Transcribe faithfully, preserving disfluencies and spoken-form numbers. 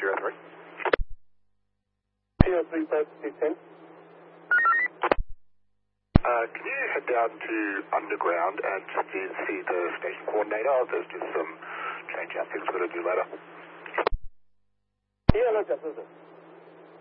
zero three. P O three five six ten. Uh, can you head down to underground and just see, see the station coordinator? There's just some change out things we're going to do later. Yeah, no, that's it.